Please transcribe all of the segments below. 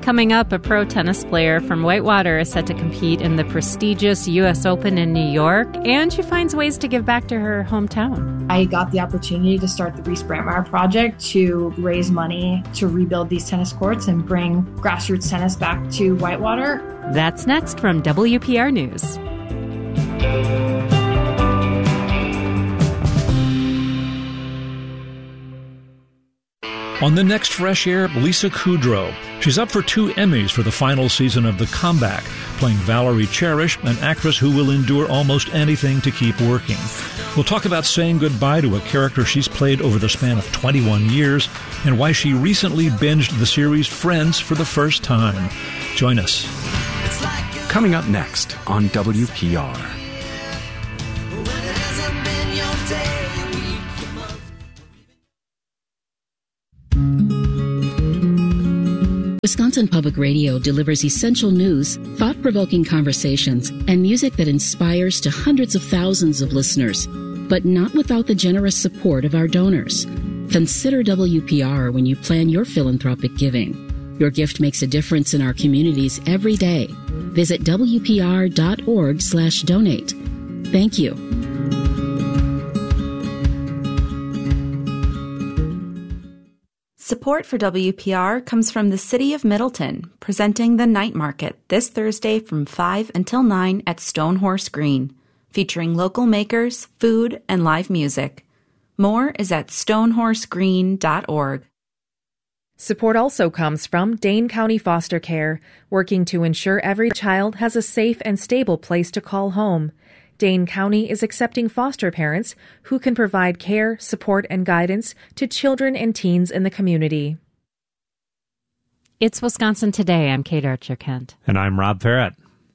Coming up, a pro tennis player from Whitewater is set to compete in the prestigious U.S. Open in New York, and she finds ways to give back to her hometown. I got the opportunity to start the Reese Brantmeyer project to raise money to rebuild these tennis courts and bring grassroots tennis back to Whitewater. That's next from WPR News. On the next Fresh Air, Lisa Kudrow. She's up for 2 Emmys for the final season of The Comeback, playing Valerie Cherish, an actress who will endure almost anything to keep working. We'll talk about saying goodbye to a character she's played over the span of 21 years and why she recently binged the series Friends for the first time. Join us. Coming up next on WPR. Wisconsin Public Radio delivers essential news, thought-provoking conversations, and music that inspires to hundreds of thousands of listeners, but not without the generous support of our donors. Consider WPR when you plan your philanthropic giving. Your gift makes a difference in our communities every day. Visit WPR.org/donate. Thank you. Support for WPR comes from the City of Middleton, presenting the Night Market this Thursday from 5 until 9 at Stonehorse Green, featuring local makers, food, and live music. More is at stonehorsegreen.org. Support also comes from Dane County Foster Care, working to ensure every child has a safe and stable place to call home. Dane County is accepting foster parents who can provide care, support, and guidance to children and teens in the community. It's Wisconsin Today. I'm Kate Archer-Kent. And I'm Rob Farrett.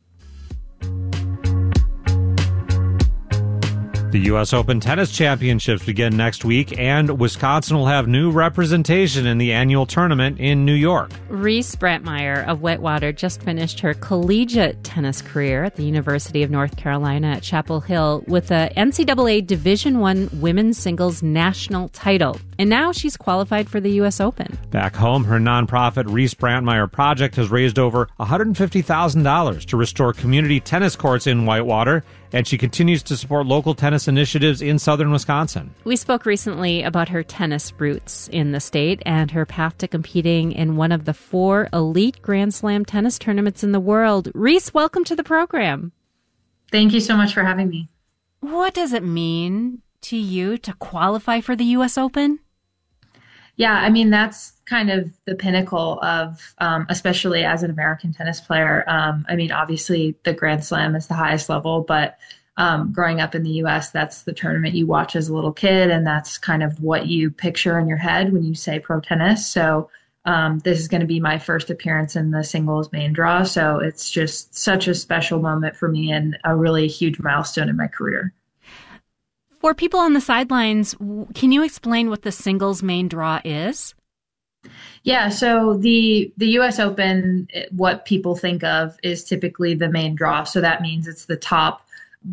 The U.S. Open Tennis Championships begin next week, and Wisconsin will have new representation in the annual tournament in New York. Reese Brantmeyer of Whitewater just finished her collegiate tennis career at the University of North Carolina at Chapel Hill with the NCAA Division I women's singles national title. And now she's qualified for the U.S. Open. Back home, her nonprofit Reese Brantmeyer Project has raised over $150,000 to restore community tennis courts in Whitewater, and she continues to support local tennis initiatives in southern Wisconsin. We spoke recently about her tennis roots in the state and her path to competing in one of the 4 elite Grand Slam tennis tournaments in the world. Reese, welcome to the program. Thank you so much for having me. What does it mean to you to qualify for the U.S. Open? Yeah, I mean, that's kind of the pinnacle of, especially as an American tennis player. I mean, obviously the Grand Slam is the highest level, but growing up in the U.S., that's the tournament you watch as a little kid, and that's kind of what you picture in your head when you say pro tennis. So this is going to be my first appearance in the singles main draw, so it's just such a special moment for me and a really huge milestone in my career. For people on the sidelines, can you explain what the singles main draw is? Yeah, so the U.S. Open, what people think of is typically the main draw. So that means it's the top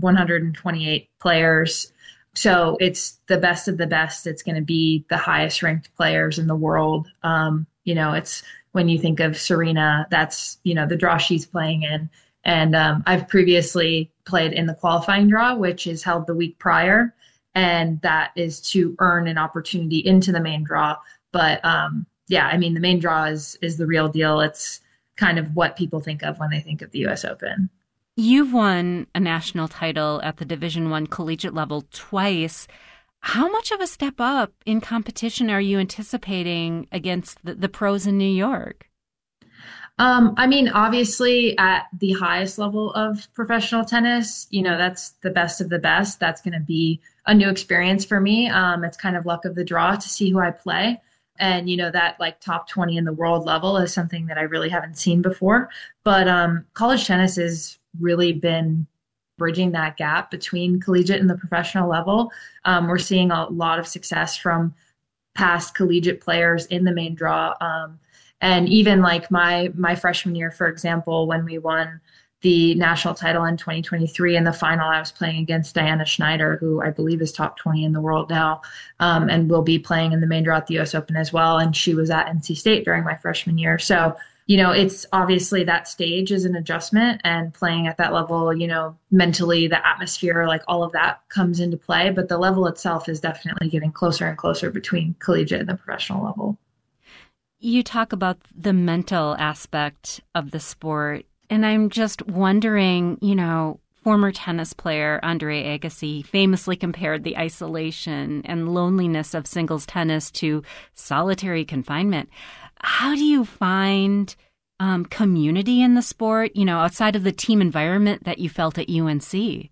128 players. So it's the best of the best. It's going to be the highest ranked players in the world. It's when you think of Serena, that's, the draw she's playing in. And I've previously played in the qualifying draw, which is held the week prior. And that is to earn an opportunity into the main draw. But the main draw is the real deal. It's kind of what people think of when they think of the U.S. Open. You've won a national title at the Division I collegiate level twice. How much of a step up in competition are you anticipating against the pros in New York? Obviously at the highest level of professional tennis, that's the best of the best. That's going to be a new experience for me. It's kind of luck of the draw to see who I play. And, that like top 20 in the world level is something that I really haven't seen before. But college tennis has really been bridging that gap between collegiate and the professional level. We're seeing a lot of success from past collegiate players in the main draw. And even like my freshman year, for example, when we won the national title in 2023 in the final, I was playing against Diana Schneider, who I believe is top 20 in the world now, and will be playing in the main draw at the U.S. Open as well. And she was at NC State during my freshman year. So it's obviously that stage is an adjustment, and playing at that level, mentally, the atmosphere, like all of that comes into play. But the level itself is definitely getting closer and closer between collegiate and the professional level. You talk about the mental aspect of the sport, and I'm just wondering, former tennis player Andre Agassi famously compared the isolation and loneliness of singles tennis to solitary confinement. How do you find community in the sport, outside of the team environment that you felt at UNC?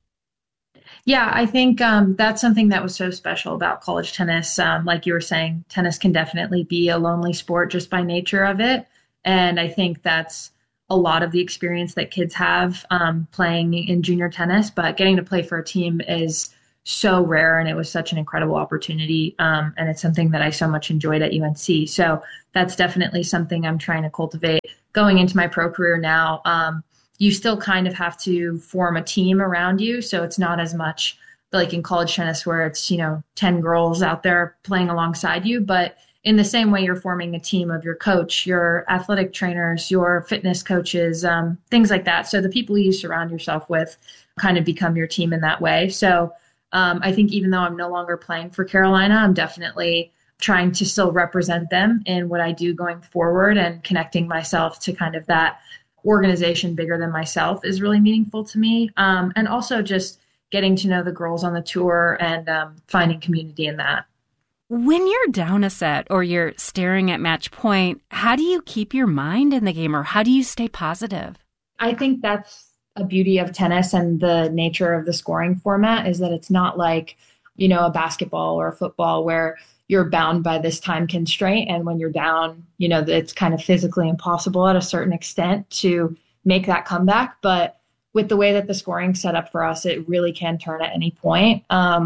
Yeah, I think that's something that was so special about college tennis. Like you were saying, tennis can definitely be a lonely sport just by nature of it. And I think that's a lot of the experience that kids have playing in junior tennis, but getting to play for a team is so rare, and it was such an incredible opportunity. And it's something that I so much enjoyed at UNC. So that's definitely something I'm trying to cultivate going into my pro career now. You still kind of have to form a team around you. So it's not as much like in college tennis where it's, 10 girls out there playing alongside you. But in the same way, you're forming a team of your coach, your athletic trainers, your fitness coaches, things like that. So the people you surround yourself with kind of become your team in that way. So I think even though I'm no longer playing for Carolina, I'm definitely trying to still represent them in what I do going forward, and connecting myself to kind of that organization bigger than myself is really meaningful to me. And also just getting to know the girls on the tour and finding community in that. When you're down a set or you're staring at match point, how do you keep your mind in the game, or how do you stay positive? I think that's a beauty of tennis and the nature of the scoring format, is that it's not like, a basketball or a football where you're bound by this time constraint. And when you're down, it's kind of physically impossible at a certain extent to make that comeback. But with the way that the scoring's set up for us, it really can turn at any point.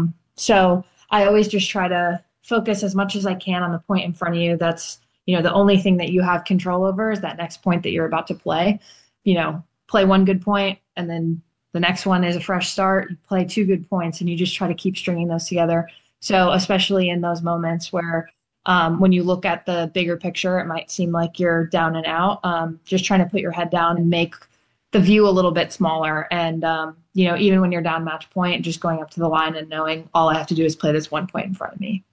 So I always just try to focus as much as I can on the point in front of you. That's, the only thing that you have control over is that next point that you're about to play. Play one good point, and then the next one is a fresh start. You play 2 good points, and you just try to keep stringing those together. So especially in those moments where when you look at the bigger picture, it might seem like you're down and out, just trying to put your head down and make the view a little bit smaller. And, even when you're down match point, just going up to the line and knowing all I have to do is play this 1 point in front of me.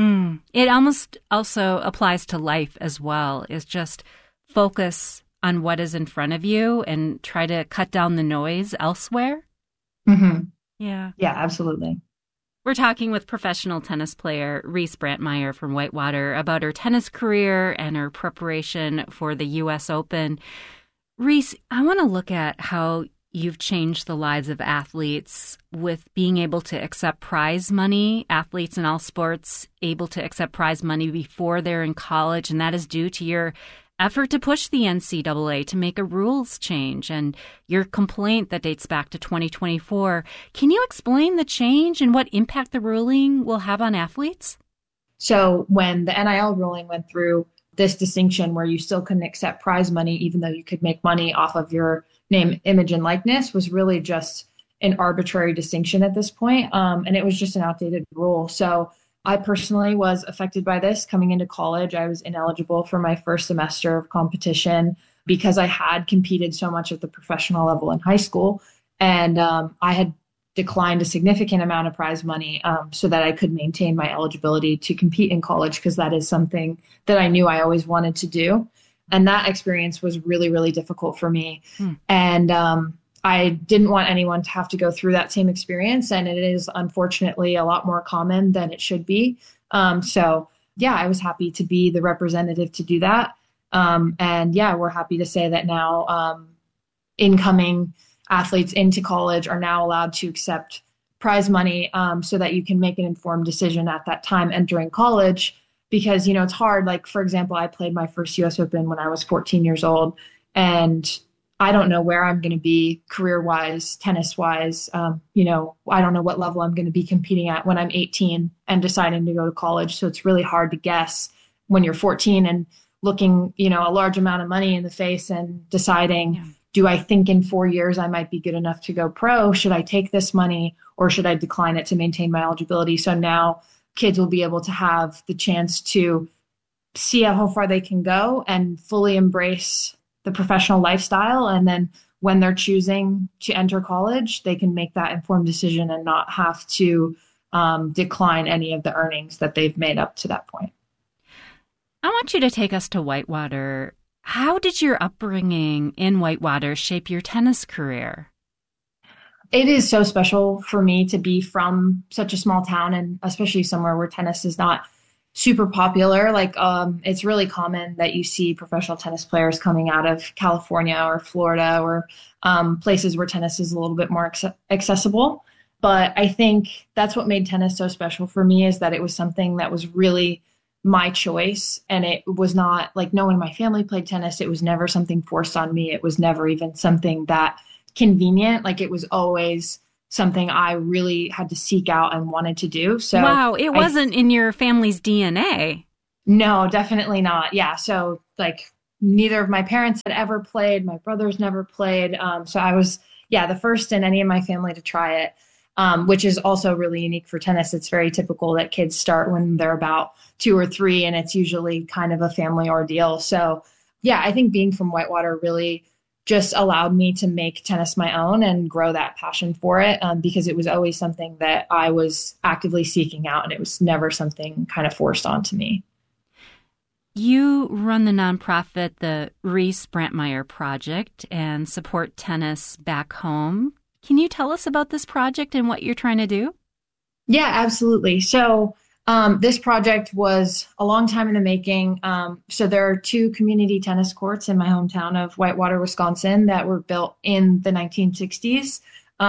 It almost also applies to life as well, is just focus on what is in front of you and try to cut down the noise elsewhere. Mm-hmm. Yeah. Yeah, absolutely. We're talking with professional tennis player Reese Brantmeier from Whitewater about her tennis career and her preparation for the U.S. Open. Reese, I want to look at how you've changed the lives of athletes with being able to accept prize money, athletes in all sports able to accept prize money before they're in college, and that is due to your effort to push the NCAA to make a rules change and your complaint that dates back to 2024. Can you explain the change and what impact the ruling will have on athletes? So when the NIL ruling went through, this distinction where you still couldn't accept prize money, even though you could make money off of your name, image, and likeness, was really just an arbitrary distinction at this point. And it was just an outdated rule. So I personally was affected by this. Coming into college, I was ineligible for my first semester of competition because I had competed so much at the professional level in high school. And I had declined a significant amount of prize money so that I could maintain my eligibility to compete in college, because that is something that I knew I always wanted to do. And that experience was really, really difficult for me. And I didn't want anyone to have to go through that same experience. And it is unfortunately a lot more common than it should be. So yeah, I was happy to be the representative to do that. And yeah, we're happy to say that now incoming athletes into college are now allowed to accept prize money so that you can make an informed decision at that time entering college. Because, it's hard. Like, for example, I played my first US Open when I was 14 years old, and I don't know where I'm going to be career-wise, tennis-wise. I don't know what level I'm going to be competing at when I'm 18 and deciding to go to college. So it's really hard to guess when you're 14 and looking, a large amount of money in the face and deciding, do I think in 4 years I might be good enough to go pro? Should I take this money, or should I decline it to maintain my eligibility? So now kids will be able to have the chance to see how far they can go and fully embrace the professional lifestyle. And then when they're choosing to enter college, they can make that informed decision and not have to decline any of the earnings that they've made up to that point. I want you to take us to Whitewater. How did your upbringing in Whitewater shape your tennis career? It is so special for me to be from such a small town, and especially somewhere where tennis is not super popular. Like, it's really common that you see professional tennis players coming out of California or Florida or places where tennis is a little bit more accessible. But I think that's what made tennis so special for me, is that it was something that was really my choice. And it was not like no one in my family played tennis. It was never something forced on me. It was never even something that convenient. Like, it was always something I really had to seek out and wanted to do. So wow, it wasn't in your family's DNA. No, definitely not. Yeah. So like neither of my parents had ever played. My brothers never played. So I was, the first in any of my family to try it, which is also really unique for tennis. It's very typical that kids start when they're about 2 or 3, and it's usually kind of a family ordeal. So yeah, I think being from Whitewater really just allowed me to make tennis my own and grow that passion for it, because it was always something that I was actively seeking out, and it was never something kind of forced onto me. You run the nonprofit, the Reese Brantmeyer Project, and support tennis back home. Can you tell us about this project and what you're trying to do? Yeah, absolutely. So this project was a long time in the making. So there are 2 community tennis courts in my hometown of Whitewater, Wisconsin, that were built in the 1960s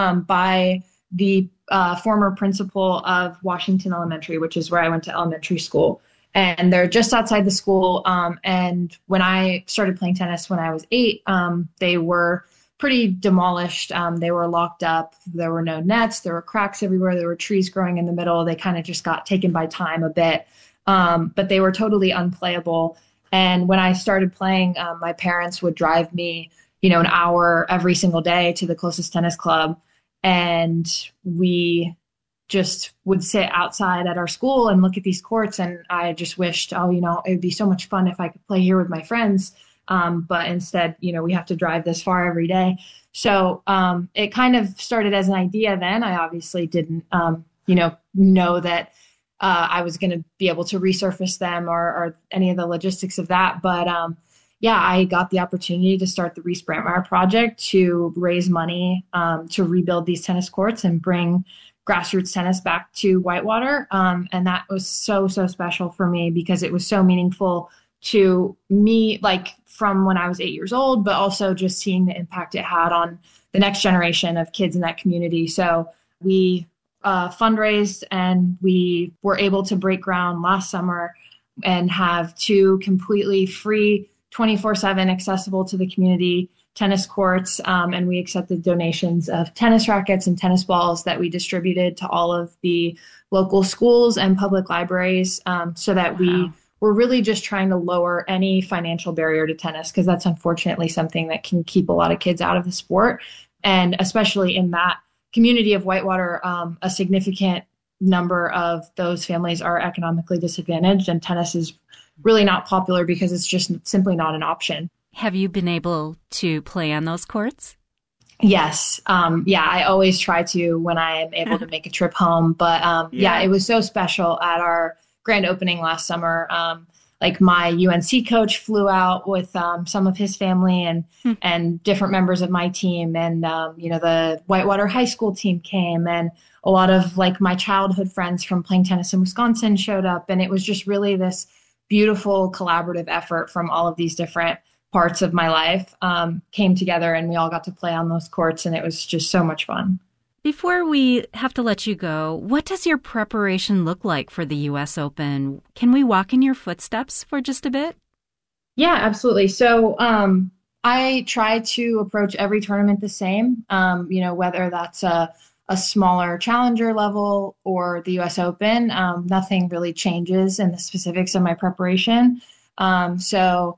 by the former principal of Washington Elementary, which is where I went to elementary school. And they're just outside the school. And when I started playing tennis when I was 8, they were pretty demolished. They were locked up. There were no nets. There were cracks everywhere. There were trees growing in the middle. They kind of just got taken by time a bit. But they were totally unplayable. And when I started playing, my parents would drive me, an hour every single day to the closest tennis club. And we just would sit outside at our school and look at these courts. And I just wished, it would be so much fun if I could play here with my friends. But instead, we have to drive this far every day. So it kind of started as an idea then. I obviously didn't, know that I was going to be able to resurface them or any of the logistics of that. But I got the opportunity to start the Reese Brantmeyer Project to raise money to rebuild these tennis courts and bring grassroots tennis back to Whitewater. And that was so, so special for me because it was so meaningful to me, like from when I was 8 years old, but also just seeing the impact it had on the next generation of kids in that community. So we fundraised and we were able to break ground last summer and have 2 completely free 24/7 accessible to the community tennis courts. And we accepted donations of tennis rackets and tennis balls that we distributed to all of the local schools and public libraries so that we were really just trying to lower any financial barrier to tennis, because that's unfortunately something that can keep a lot of kids out of the sport. And especially in that community of Whitewater, a significant number of those families are economically disadvantaged, and tennis is really not popular because it's just simply not an option. Have you been able to play on those courts? Yes. I always try to when I am able to make a trip home. But it was so special at our grand opening last summer. Like my UNC coach flew out with some of his family and different members of my team. And, the Whitewater High School team came, and a lot of like my childhood friends from playing tennis in Wisconsin showed up. And it was just really this beautiful collaborative effort from all of these different parts of my life came together, and we all got to play on those courts. And it was just so much fun. Before we have to let you go, what does your preparation look like for the U.S. Open? Can we walk in your footsteps for just a bit? Yeah, absolutely. So I try to approach every tournament the same, whether that's a smaller challenger level or the U.S. Open. Nothing really changes in the specifics of my preparation. So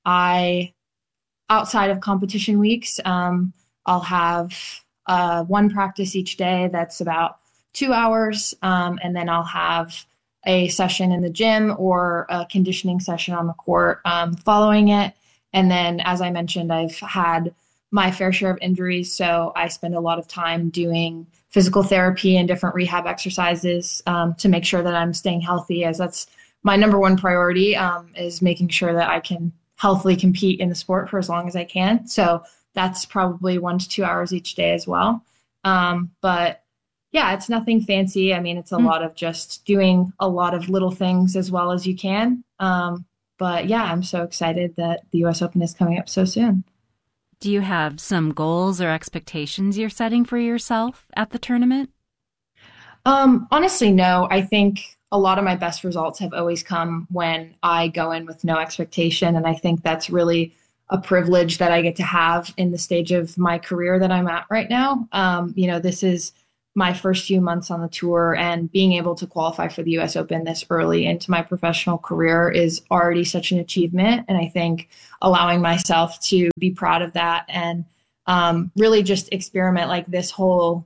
outside of competition weeks, I'll have one practice each day that's about 2 hours. And then I'll have a session in the gym or a conditioning session on the court following it. And then, as I mentioned, I've had my fair share of injuries. So I spend a lot of time doing physical therapy and different rehab exercises to make sure that I'm staying healthy, as that's my number one priority, is making sure that I can healthily compete in the sport for as long as I can. So that's probably 1 to 2 hours each day as well. But yeah, it's nothing fancy. I mean, it's a lot of just doing a lot of little things as well as you can. But yeah, I'm so excited that the US Open is coming up so soon. Do you have some goals or expectations you're setting for yourself at the tournament? Honestly, no. I think a lot of my best results have always come when I go in with no expectation. And I think that's really a privilege that I get to have in the stage of my career that I'm at right now. This is my first few months on the tour, and being able to qualify for the US Open this early into my professional career is already such an achievement. And I think allowing myself to be proud of that and really just experiment like this whole,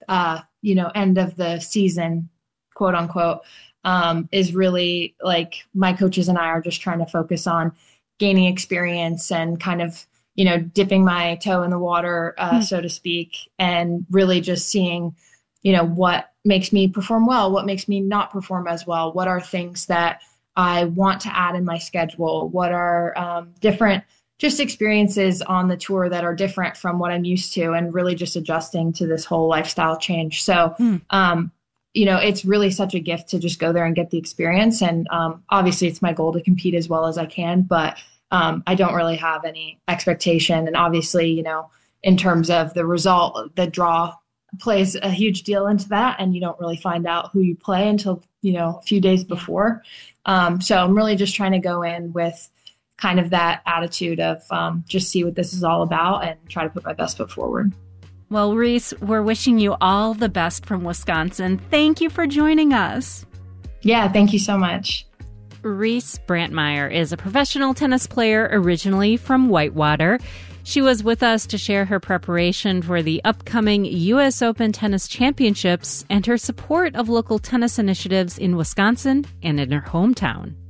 end of the season, quote unquote, is really like my coaches and I are just trying to focus on gaining experience and kind of, dipping my toe in the water, so to speak, and really just seeing, what makes me perform well, what makes me not perform as well, what are things that I want to add in my schedule, what are different just experiences on the tour that are different from what I'm used to, and really just adjusting to this whole lifestyle change. So, it's really such a gift to just go there and get the experience. And obviously it's my goal to compete as well as I can, but I don't really have any expectation. And obviously, in terms of the result, the draw plays a huge deal into that. And you don't really find out who you play until, a few days before. So I'm really just trying to go in with kind of that attitude of just see what this is all about and try to put my best foot forward. Well, Reese, we're wishing you all the best from Wisconsin. Thank you for joining us. Yeah, thank you so much. Reese Brantmeier is a professional tennis player originally from Whitewater. She was with us to share her preparation for the upcoming U.S. Open Tennis Championships and her support of local tennis initiatives in Wisconsin and in her hometown.